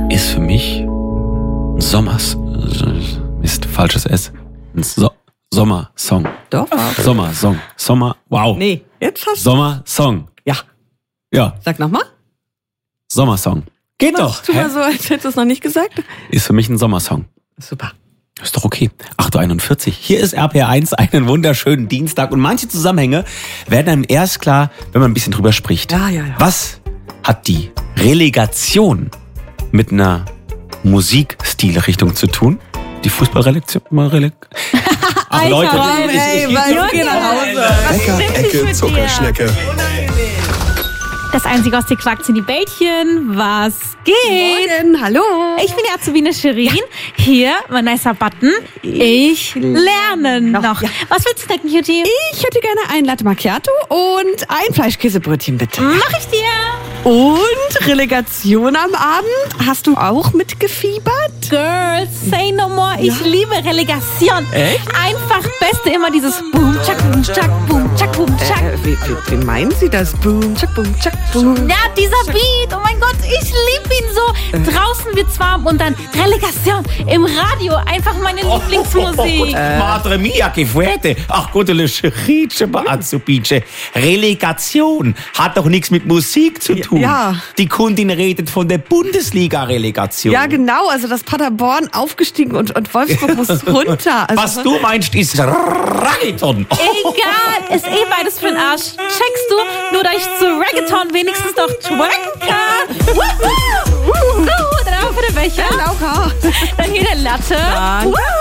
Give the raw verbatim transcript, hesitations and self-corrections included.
ist für mich ein Sommers... Mist, falsches S. Ein so- Sommersong. Doch. Sommersong. Sommer... Wow. Nee, jetzt hast du... Sommersong. Ja. Ja, Sag nochmal. Sommersong. Geht doch. Tu Hä? mal so, als hättest du es noch nicht gesagt. Ist für mich ein Sommersong. Super. Ist doch okay. acht Uhr einundvierzig. Hier ist R P R eins, einen wunderschönen Dienstag. Und manche Zusammenhänge werden einem erst klar, wenn man ein bisschen drüber spricht. Ja, ja, ja. Was hat die Relegation mit einer Musikstilrichtung zu tun? Die Fußballrelegation? Releg- Ach Leute, Komm, ich, ich, ey, ich, was geh nach Hause. Lecker, Ecke, Zuckerschnecke. Das Einzige aus dir Quark sind die Bällchen. Was geht? Morgen, hallo. Ich bin die Azubine Shirin. Hier, mein nicer Button. Ich lerne noch. Ja. Was willst du snacken, Cutie? Ich hätte gerne ein Latte Macchiato und ein Fleischkäsebrötchen, bitte. Mach ich dir. Und Relegation am Abend? Hast du auch mitgefiebert? Girls, say no more. Ich liebe Relegation. Echt? Einfach Beste immer dieses Boom, Chak, Boom, Chak, Boom, Chak, Boom, Chak. Äh, wie, wie, wie meinen Sie das? Boom, tschak, boom, tschak, boom. Ja, dieser Beat, oh mein Gott, ich liebe ihn so. Draußen wird's warm und dann Relegation im Radio, einfach meine Lieblingsmusik. Madre mia, che fuerte. Ach Gott, le Scherice, Azubinche. Relegation hat doch nichts mit Musik zu tun. Ja. Die Kundin redet von der Bundesliga-Relegation. Ja, genau. Also das Paderborn aufgestiegen und, und Wolfsburg muss runter. Also Was du meinst, ist Reggaeton. Egal, ist eh beides für den Arsch. Checkst du, nur da ich zu Reggaeton wenigstens noch twerken kann. Woohoo! So, dann auch für den Becher. Laura. Dann hier der Latte. Danke. Woo!